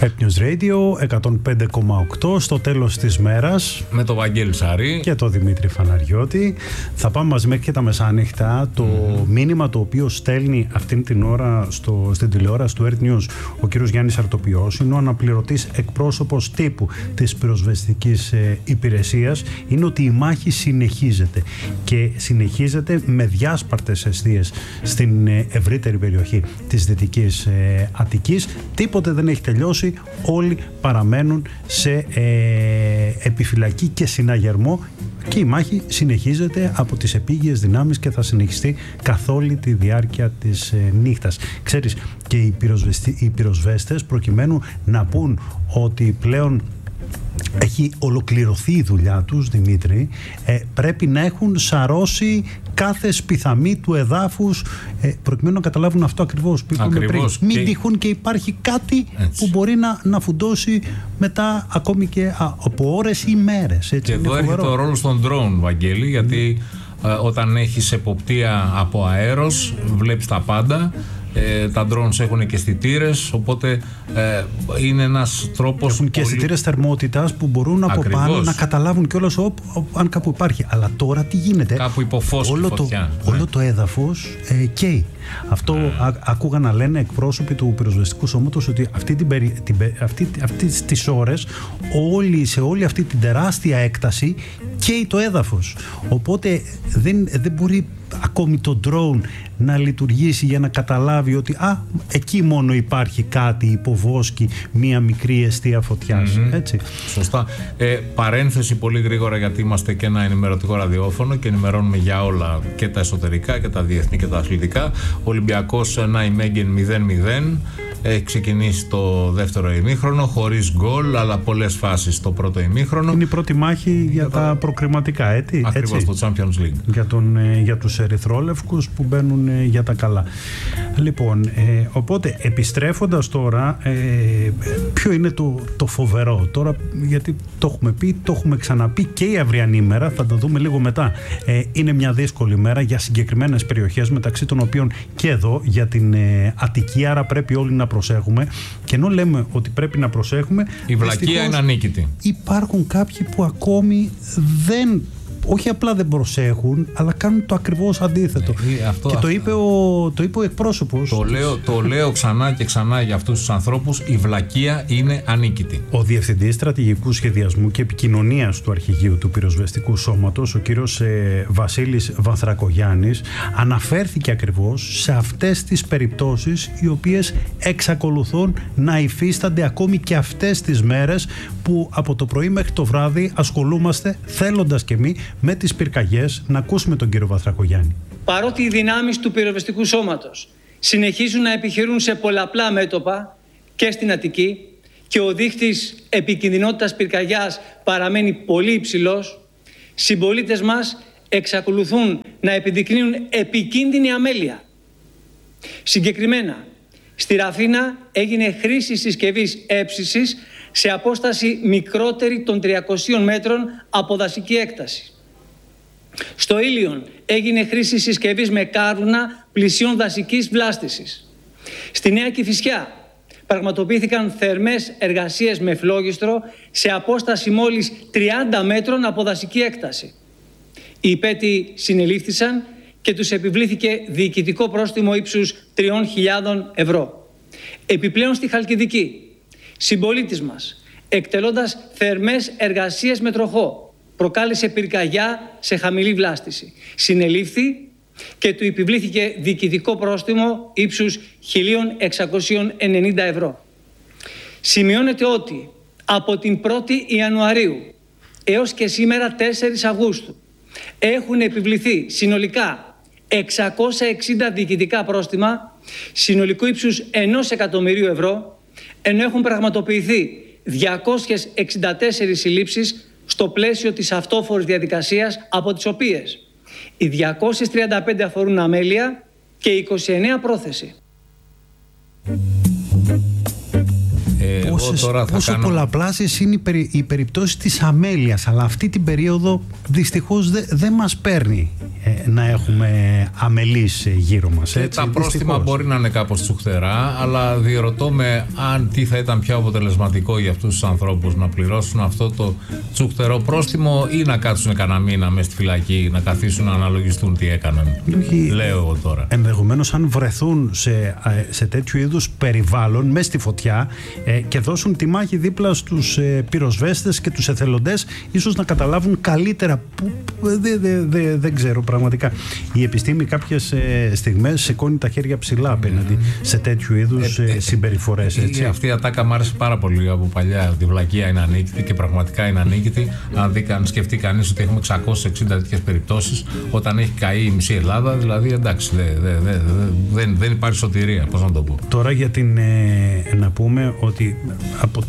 News Radio 105,8 στο τέλος της μέρας. Με τον Βαγγέλη Σαρή και τον Δημήτρη Φαναριώτη. Θα πάμε μαζί μέχρι και τα μεσάνυχτα. Το μήνυμα το οποίο στέλνει αυτήν την ώρα στην τηλεόραση του Earth News ο κύριος Γιάννης Αρτοπιός είναι ο αναπληρωτής εκπρόσωπος τύπου της πυροσβεστικής υπηρεσίας. Είναι ότι η μάχη συνεχίζεται και συνεχίζεται με διάσπαρτες εστίες στην ευρύτερη περιοχή της Δυτικής Αττικής. Τίποτε δεν έχει τελειώσει. Όλοι παραμένουν σε επιφυλακή και συναγερμό και η μάχη συνεχίζεται από τις επίγειες δυνάμεις και θα συνεχιστεί καθ' όλη τη διάρκεια της νύχτας. Ξέρεις, και οι πυροσβέστες προκειμένου να πούν ότι πλέον έχει ολοκληρωθεί η δουλειά τους, Δημήτρη, πρέπει να έχουν σαρώσει κάθε σπιθαμή του εδάφους προκειμένου να καταλάβουν αυτό ακριβώς που είπαμε πριν. Μην τυχόν και υπάρχει κάτι που μπορεί να φουντώσει μετά ακόμη και από ώρες ή μέρες. Και εδώ έρχεται ο ρόλος των drone, Βαγγέλη, γιατί όταν έχεις εποπτεία από αέρος βλέπεις τα πάντα. Τα drones έχουν και αισθητήρες, οπότε είναι ένας τρόπος. Έχουν και αισθητήρες θερμότητας που μπορούν από πάνω να καταλάβουν κιόλας αν κάπου υπάρχει. Αλλά τώρα τι γίνεται? Κάπου υποφώσκει φωτιά. Όλο το έδαφος καίει. Αυτό ακούγα να λένε εκπρόσωποι του πυροσβεστικού σώματος, ότι αυτές τις ώρες σε όλη αυτή την τεράστια έκταση καίει το έδαφος. Οπότε δεν μπορεί ακόμη το drone να λειτουργήσει για να καταλάβει ότι εκεί μόνο υπάρχει κάτι, υποβόσκει μία μικρή εστία φωτιάς. Έτσι. Σωστά. Παρένθεση πολύ γρήγορα, γιατί είμαστε και ένα ενημερωτικό ραδιόφωνο και ενημερώνουμε για όλα, και τα εσωτερικά και τα διεθνή και τα αθλητικά. Ο Ολυμπιακός Νάιμεγγεν 0-0. Έχει ξεκινήσει το δεύτερο ημίχρονο χωρίς γκολ, αλλά πολλές φάσεις στο πρώτο ημίχρονο. Είναι η πρώτη μάχη για τα προκριματικά, έτσι. Ακριβώς, το Champions League. Για τους ερυθρόλευκους που μπαίνουν για τα καλά. Λοιπόν, οπότε επιστρέφοντας τώρα, ποιο είναι το φοβερό τώρα, γιατί το έχουμε πει, το έχουμε ξαναπεί και η αυριανή μέρα, θα το δούμε λίγο μετά. Είναι μια δύσκολη μέρα για συγκεκριμένες περιοχές, μεταξύ των οποίων και εδώ για την Αττική, άρα πρέπει όλοι να προσέχουμε. Και ενώ λέμε ότι πρέπει να προσέχουμε, η βλακεία είναι ανίκητη. Υπάρχουν κάποιοι που ακόμη όχι απλά δεν προσέχουν, αλλά κάνουν το ακριβώς αντίθετο. Και το είπε ο εκπρόσωπος. Το λέω ξανά και ξανά για αυτούς τους ανθρώπους: η βλακεία είναι ανίκητη. Ο Διευθυντής Στρατηγικού Σχεδιασμού και Επικοινωνίας του Αρχηγείου του Πυροσβεστικού Σώματος, ο κύριος Βασίλης Βανθρακογιάννης, αναφέρθηκε ακριβώς σε αυτές τις περιπτώσεις, οι οποίες εξακολουθούν να υφίστανται ακόμη και αυτές τις μέρες που από το πρωί μέχρι το βράδυ ασχολούμαστε, θέλοντας και εμείς, με τις πυρκαγιές. Να ακούσουμε τον κύριο Βανθρακογιάννη. Παρότι οι δυνάμεις του πυροσβεστικού σώματος συνεχίζουν να επιχειρούν σε πολλαπλά μέτωπα και στην Αττική και ο δείχτης επικινδυνότητας πυρκαγιάς παραμένει πολύ υψηλός, συμπολίτες μας εξακολουθούν να επιδεικνύουν επικίνδυνη αμέλεια. Συγκεκριμένα, στη Ραφίνα έγινε χρήση συσκευής έψυσης σε απόσταση μικρότερη των 300 μέτρων από δασική έκταση. Στο Ήλιον έγινε χρήση συσκευής με κάρβουνα πλησίων δασικής βλάστησης. Στη Νέα Κηφισιά πραγματοποιήθηκαν θερμές εργασίες με φλόγιστρο σε απόσταση μόλις 30 μέτρων από δασική έκταση. Οι υπέτειοι συνελήφθησαν και τους επιβλήθηκε διοικητικό πρόστιμο ύψους 3.000 ευρώ. Επιπλέον στη Χαλκιδική, συμπολίτης μας, εκτελώντας θερμές εργασίες με τροχό, προκάλεσε πυρκαγιά σε χαμηλή βλάστηση. Συνελήφθη και του επιβλήθηκε διοικητικό πρόστιμο ύψους 1.690 ευρώ. Σημειώνεται ότι από την 1η Ιανουαρίου έως και σήμερα 4 Αυγούστου έχουν επιβληθεί συνολικά 660 διοικητικά πρόστιμα συνολικού ύψους 1 εκατομμυρίου ευρώ, ενώ έχουν πραγματοποιηθεί 264 συλλήψεις στο πλαίσιο της αυτόφορης διαδικασίας, από τις οποίες οι 235 αφορούν αμέλεια και 29 πρόθεση. πόσο πολλαπλάσιες είναι οι περιπτώσεις της αμέλειας, αλλά αυτή την περίοδο δυστυχώς δεν μας παίρνει να έχουμε αμελείς γύρω μας. Έτσι, τα πρόστιμα μπορεί να είναι κάπως τσουχτερά, αλλά διερωτώ με αν τι θα ήταν πιο αποτελεσματικό για αυτούς τους ανθρώπους, να πληρώσουν αυτό το τσουχτερό πρόστιμο ή να κάτσουν κανένα μήνα μέσα στη φυλακή, να καθίσουν να αναλογιστούν τι έκαναν. Λέω εγώ τώρα. Ενδεχομένως αν βρεθούν σε τέτοιου είδους περιβάλλον μέσα στη φωτιά και δώσουν τη μάχη δίπλα στους πυροσβέστες και τους εθελοντές, ίσως να καταλάβουν καλύτερα. Δεν ξέρω πραγματικά. Η επιστήμη κάποιες στιγμές σηκώνει τα χέρια ψηλά απέναντι σε τέτοιου είδους συμπεριφορές. Αυτή η ατάκα μου άρεσε πάρα πολύ από παλιά. Τη βλακεία είναι ανίκητη και πραγματικά είναι ανίκητη. Αν σκεφτεί κανείς ότι έχουμε 660 τέτοιες περιπτώσεις, όταν έχει καεί η μισή Ελλάδα, δηλαδή εντάξει, δεν υπάρχει σωτηρία. Πώς να το πω. Τώρα για να πούμε ότι από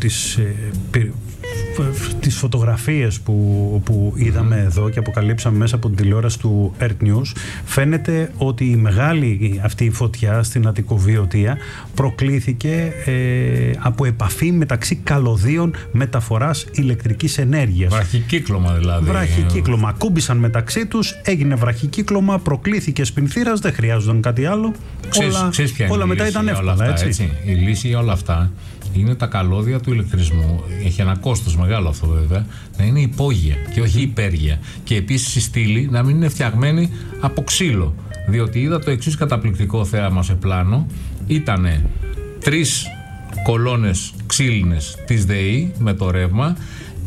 τις φωτογραφίες που είδαμε εδώ και αποκαλύψαμε μέσα από την τηλεόραση του Earth News, φαίνεται ότι η μεγάλη αυτή φωτιά στην Αττικοβιωτία προκλήθηκε από επαφή μεταξύ καλωδίων μεταφοράς ηλεκτρικής ενέργειας. Βραχικύκλωμα δηλαδή. Βραχικύκλωμα. Ακούμπησαν μεταξύ τους, έγινε βραχικύκλωμα, προκλήθηκε σπινθήρας, δεν χρειάζονταν κάτι άλλο. Όλα μετά ήταν εύκολα. Έτσι. Η λύση για όλα αυτά είναι τα καλώδια του ηλεκτρισμού. Έχει ένα κόστος μεγάλο αυτό βέβαια, να είναι υπόγεια και όχι υπέργεια. Και επίσης η στήλη να μην είναι φτιαγμένη από ξύλο. Διότι είδα το εξής καταπληκτικό θέαμα σε πλάνο. Ήτανε 3 κολόνες ξύλινες της ΔΕΗ με το ρεύμα.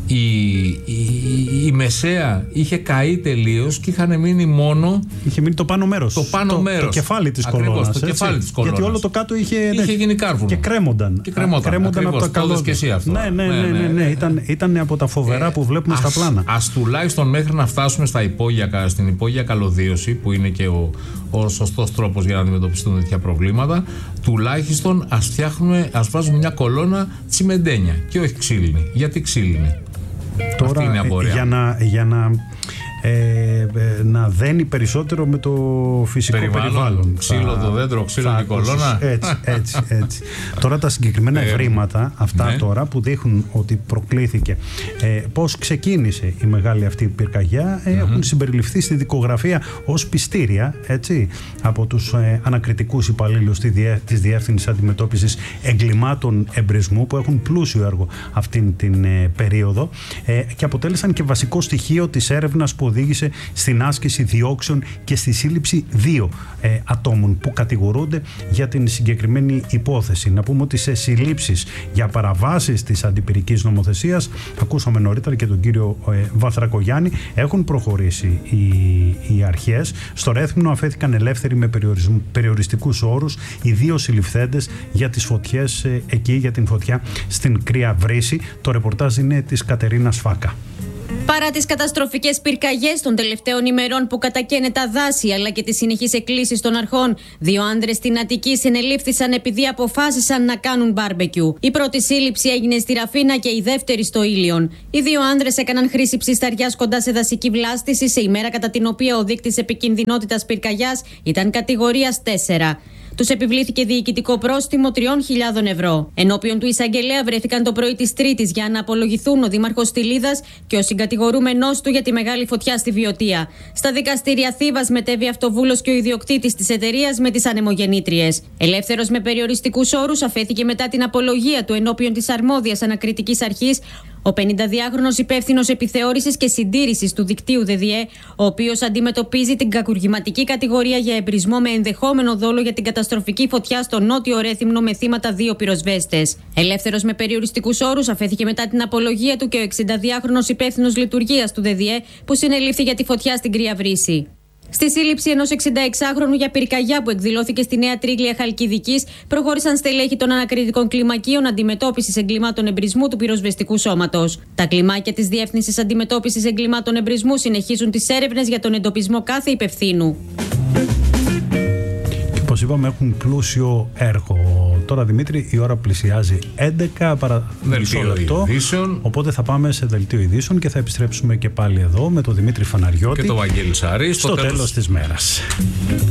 Η μεσαία είχε καεί τελείως και είχαν μείνει μόνο. Είχε μείνει το πάνω μέρος. Το κεφάλι της κολόνας. Το κεφάλι της κολόνας. Γιατί όλο το κάτω είχε γίνει κάρβουνο. Και κρέμονταν. Από τα καλώδια. Και εσύ αυτό. Ναι. Ήταν από τα φοβερά που βλέπουμε στα πλάνα. Ας τουλάχιστον μέχρι να φτάσουμε στην υπόγεια καλωδίωση, που είναι και ο σωστός τρόπος για να αντιμετωπιστούν τέτοια προβλήματα, τουλάχιστον ας βάζουμε μια κολόνα τσιμεντένια και όχι ξύλινη. Γιατί ξύλινη? Τώρα για να δένει περισσότερο με το φυσικό περιβάλλον. Ξύλο το δέντρο, ξύλο η κολόνα. Έτσι. Τώρα τα συγκεκριμένα ευρήματα αυτά τώρα που δείχνουν ότι προκλήθηκε, πώς ξεκίνησε η μεγάλη αυτή πυρκαγιά, έχουν συμπεριληφθεί στη δικογραφία ως πιστήρια, έτσι, από τους ανακριτικούς υπαλλήλους της Διεύθυνσης Αντιμετώπισης Εγκλημάτων Εμπρισμού, που έχουν πλούσιο έργο αυτήν την περίοδο και αποτέλεσαν και βασικό στοιχείο της έρευνας που οδήγησε στην άσκηση διώξεων και στη σύλληψη 2 ατόμων που κατηγορούνται για την συγκεκριμένη υπόθεση. Να πούμε ότι σε συλλήψεις για παραβάσεις της αντιπυρικής νομοθεσίας, ακούσαμε νωρίτερα και τον κύριο Βαθρακογιάννη, έχουν προχωρήσει οι αρχές. Στο Ρέθυμνο αφέθηκαν ελεύθεροι με περιοριστικούς όρους οι 2 συλληφθέντες για τις φωτιές εκεί, για την φωτιά στην Κρύα Βρύση. Το ρεπορτάζ είναι της Κατερίνας Φάκα. Παρά τις καταστροφικές πυρκαγιές των τελευταίων ημερών που κατακαίνε τα δάση αλλά και τις συνεχείς εκκλήσεις των αρχών, 2 άνδρες στην Αττική συνελήφθησαν επειδή αποφάσισαν να κάνουν μπάρμπεκιου. Η πρώτη σύλληψη έγινε στη Ραφίνα και η δεύτερη στο Ήλιον. Οι 2 άνδρες έκαναν χρήση ψισταριάς κοντά σε δασική βλάστηση σε ημέρα κατά την οποία ο δείκτης επικινδυνότητας πυρκαγιάς ήταν κατηγορίας 4. Τους επιβλήθηκε διοικητικό πρόστιμο 3.000 ευρώ. Ενώπιον του εισαγγελέα βρέθηκαν το πρωί της Τρίτης για να απολογηθούν ο δήμαρχος Στυλίδας και ο συγκατηγορούμενός του για τη μεγάλη φωτιά στη Βιωτία. Στα δικαστήρια Θήβας μετέβη αυτοβούλος και ο ιδιοκτήτης της εταιρείας με τις ανεμογεννήτριες. Ελεύθερος με περιοριστικούς όρους αφέθηκε μετά την απολογία του ενώπιον της αρμόδιας ανακριτικής αρχής ο 52χρονος υπεύθυνος επιθεώρησης και συντήρησης του δικτύου ΔΔΕ, ο οποίος αντιμετωπίζει την κακουργηματική κατηγορία για εμπρισμό με ενδεχόμενο δόλο για την καταστροφική φωτιά στο νότιο Ρέθυμνο με θύματα 2 πυροσβέστες. Ελεύθερος με περιοριστικούς όρους αφέθηκε μετά την απολογία του και ο 62χρονος υπεύθυνος λειτουργίας του ΔΔΕ, που συνελήφθη για τη φωτιά στην Κρύα Βρύση. Στη σύλληψη ενός 66χρονου για πυρκαγιά που εκδηλώθηκε στη Νέα Τρίγλια Χαλκιδικής, προχώρησαν στελέχη των ανακριτικών κλιμακίων αντιμετώπισης εγκλημάτων εμπρισμού του πυροσβεστικού σώματος. Τα κλιμάκια της Διεύθυνσης Αντιμετώπισης Εγκλημάτων Εμπρισμού συνεχίζουν τις έρευνες για τον εντοπισμό κάθε υπευθύνου. Όπως είπαμε, έχουν πλούσιο έργο. Τώρα, Δημήτρη, η ώρα πλησιάζει 11 παρά μισό λεπτό. Οπότε θα πάμε σε δελτίο ειδήσεων και θα επιστρέψουμε και πάλι εδώ με τον Δημήτρη Φαναριώτη και τον Βαγγέλη Σαρή στο τέλος της μέρας.